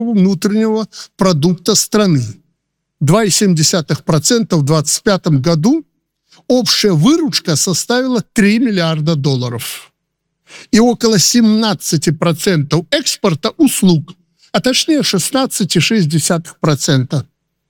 внутреннего продукта страны. 2,7% в 2025 году общая выручка составила $3 миллиарда. И около 17% экспорта услуг, а точнее 16,6%.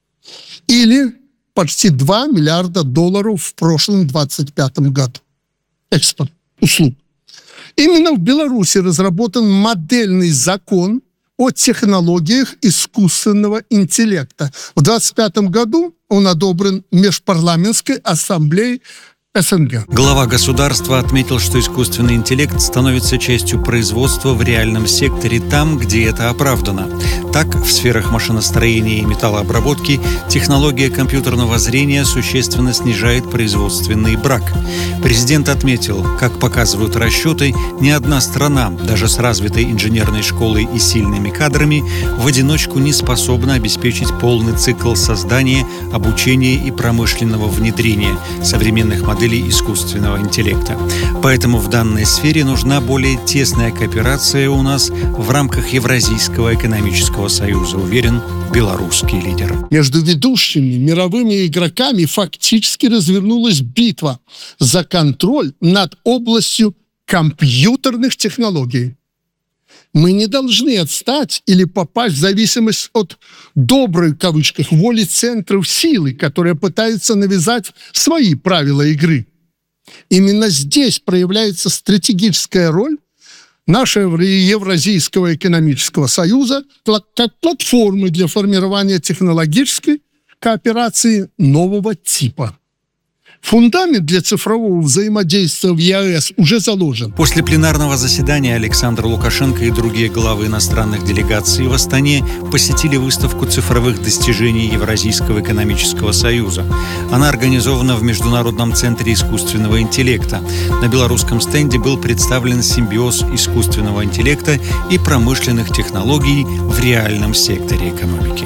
Или почти $2 миллиарда в прошлом 2025 году. Экспорт услуг. Именно в Беларуси разработан модельный закон о технологиях искусственного интеллекта. В 2025 году он одобрен Межпарламентской ассамблеей СНГ. Глава государства отметил, что искусственный интеллект становится частью производства в реальном секторе там, где это оправдано. Так, в сферах машиностроения и металлообработки технология компьютерного зрения существенно снижает производственный брак. Президент отметил, как показывают расчеты, ни одна страна, даже с развитой инженерной школой и сильными кадрами, в одиночку не способна обеспечить полный цикл создания, обучения и промышленного внедрения современных моделей искусственного интеллекта. Поэтому в данной сфере нужна более тесная кооперация у нас в рамках Евразийского экономического союза, уверен белорусский лидер. Между ведущими мировыми игроками фактически развернулась битва за контроль над областью компьютерных технологий. Мы не должны отстать или попасть в зависимость от «доброй» в кавычках воли центров силы, которые пытаются навязать свои правила игры. Именно здесь проявляется стратегическая роль нашего Евразийского экономического союза как платформы для формирования технологической кооперации нового типа. Фундамент для цифрового взаимодействия в ЕАЭС уже заложен. После пленарного заседания Александр Лукашенко и другие главы иностранных делегаций в Астане посетили выставку цифровых достижений Евразийского экономического союза. Она организована в Международном центре искусственного интеллекта. На белорусском стенде был представлен симбиоз искусственного интеллекта и промышленных технологий в реальном секторе экономики.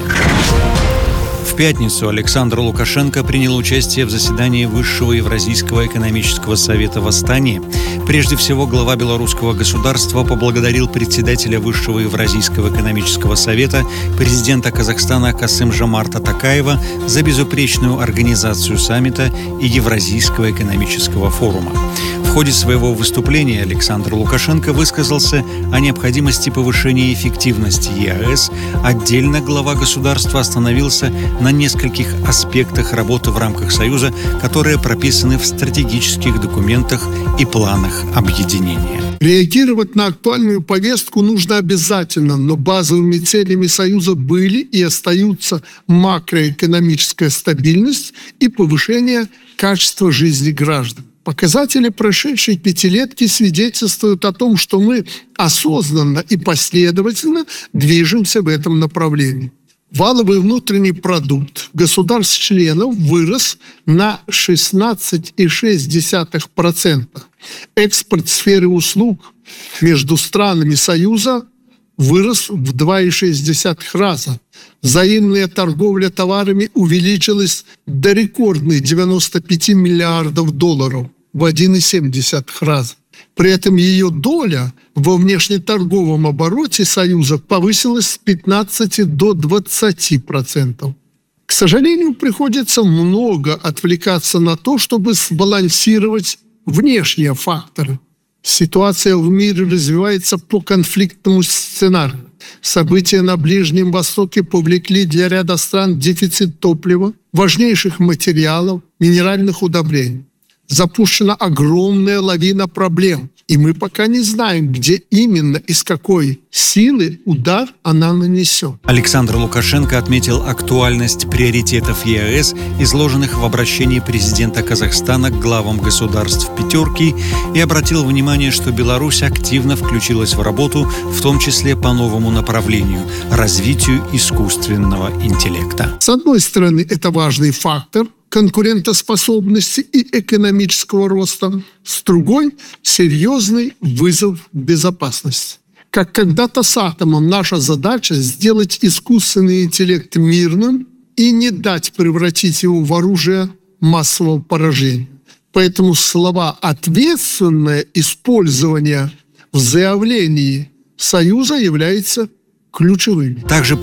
В пятницу Александр Лукашенко принял участие в заседании Высшего Евразийского экономического совета в Астане. Прежде всего, глава белорусского государства поблагодарил председателя Высшего Евразийского экономического совета, президента Казахстана Касым-Жомарта Токаева за безупречную организацию саммита и Евразийского экономического форума. В ходе своего выступления Александр Лукашенко высказался о необходимости повышения эффективности ЕАЭС. Отдельно глава государства остановился на нескольких аспектах работы в рамках Союза, которые прописаны в стратегических документах и планах объединения. Реагировать на актуальную повестку нужно обязательно, но базовыми целями Союза были и остаются макроэкономическая стабильность и повышение качества жизни граждан. Показатели прошедшей пятилетки свидетельствуют о том, что мы осознанно и последовательно движемся в этом направлении. Валовый внутренний продукт государств-членов вырос на 16,6%. Экспорт сферы услуг между странами Союза вырос в 2,6 раза. Взаимная торговля товарами увеличилась до рекордных $95 миллиардов в 1,7 раза. При этом ее доля во внешнеторговом обороте Союза повысилась с 15 до 20%. К сожалению, приходится много отвлекаться на то, чтобы сбалансировать внешние факторы. Ситуация в мире развивается по конфликтному сценарию. События на Ближнем Востоке повлекли для ряда стран дефицит топлива, важнейших материалов, минеральных удобрений. Запущена огромная лавина проблем, и мы пока не знаем, где именно и с какой силы удар она нанесет. Александр Лукашенко отметил актуальность приоритетов ЕАЭС, изложенных в обращении президента Казахстана к главам государств «пятерки», и обратил внимание, что Беларусь активно включилась в работу, в том числе по новому направлению – развитию искусственного интеллекта. С одной стороны, это важный фактор конкурентоспособности и экономического роста, с другой – серьезный вызов безопасности. Как когда-то с атомом, наша задача – сделать искусственный интеллект мирным и не дать превратить его в оружие массового поражения. Поэтому слова «ответственное использование» в заявлении Союза являются ключевыми. Также